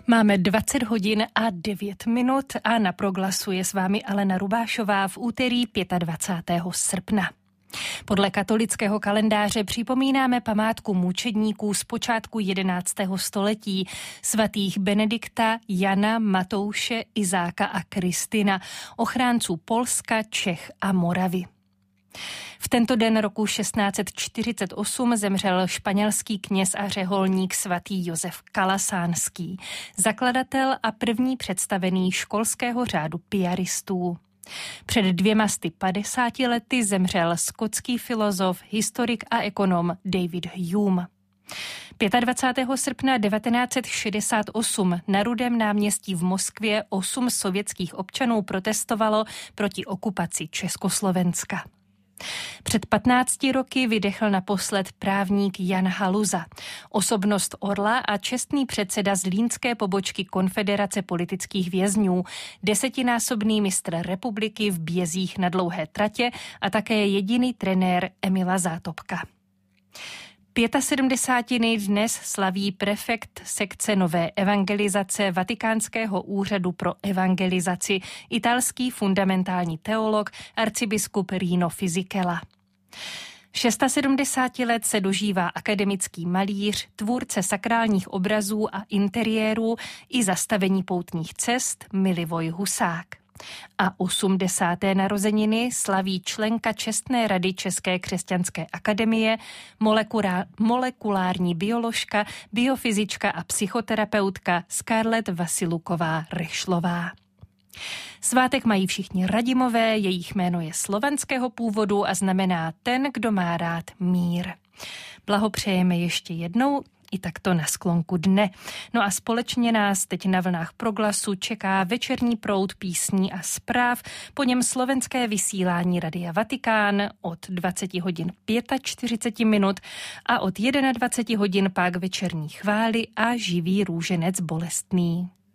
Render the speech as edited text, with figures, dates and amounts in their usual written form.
Máme 20 hodin a 9 minut a na Proglasu je s vámi Alena Rubášová v úterý 25. srpna. Podle katolického kalendáře připomínáme památku mučedníků z počátku 11. století, svatých Benedikta, Jana, Matouše, Izáka a Kristina, ochránců Polska, Čech a Moravy. V tento den roku 1648 zemřel španělský kněz a řeholník svatý Josef Kalasánský, zakladatel a první představený školského řádu piaristů. Před 250 lety zemřel skotský filozof, historik a ekonom David Hume. 25. srpna 1968 na Rudém náměstí v Moskvě 8 sovětských občanů protestovalo proti okupaci Československa. Před 15 roky vydechl naposled právník Jan Haluza, osobnost Orla a čestný předseda zlínské pobočky Konfederace politických vězňů, 10násobný mistr republiky v bězích na dlouhé tratě a také jediný trenér Emila Zátopka. 75. dnes slaví prefekt sekce nové evangelizace Vatikánského úřadu pro evangelizaci, italský fundamentální teolog arcibiskup Rino Fisichella. 76 let se dožívá akademický malíř, tvůrce sakrálních obrazů a interiérů i zastavení poutních cest Milivoj Husák. A 80. narozeniny slaví členka čestné rady České křesťanské akademie, molekulární bioložka, biofyzička a psychoterapeutka Scarlett Vasiluková-Rešlová. Svátek mají všichni Radimové, jejich jméno je slovanského původu a znamená ten, kdo má rád mír. Blahopřejeme ještě jednou i takto na sklonku dne. No a společně nás teď na vlnách Proglasu čeká večerní proud písní a zpráv, po něm slovenské vysílání Radia Vatikán od 20 hodin 45 minut a od 21 hodin pak večerní chvály a živý růženec bolestný.